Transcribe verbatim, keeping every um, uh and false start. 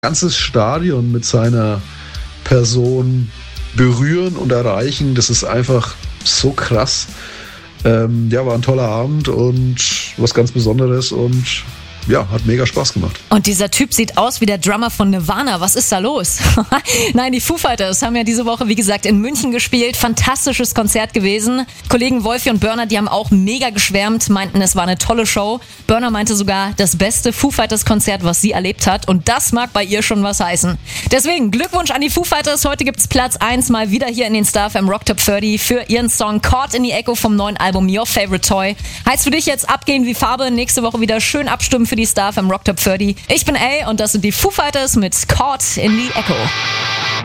ganzes Stadion mit seiner Person berühren und erreichen, das ist einfach so krass. Ähm, ja, war ein toller Abend und was ganz Besonderes und ja, hat mega Spaß gemacht. Und dieser Typ sieht aus wie der Drummer von Nirvana. Was ist da los? Nein, die Foo Fighters haben ja diese Woche, wie gesagt, in München gespielt. Fantastisches Konzert gewesen. Kollegen Wolfi und Burner, die haben auch mega geschwärmt, meinten, es war eine tolle Show. Burner meinte sogar, das beste Foo Fighters Konzert, was sie erlebt hat. Und das mag bei ihr schon was heißen. Deswegen Glückwunsch an die Foo Fighters. Heute gibt's Platz eins mal wieder hier in den Star F M Rock Top dreißig für ihren Song Caught in the Echo vom neuen Album Your Favorite Toy. Heißt für dich jetzt abgehen wie Farbe. Nächste Woche wieder schön abstimmen für die Star F M Rock Top dreißig. Ich bin A und das sind die Foo Fighters mit Caught in the Echo.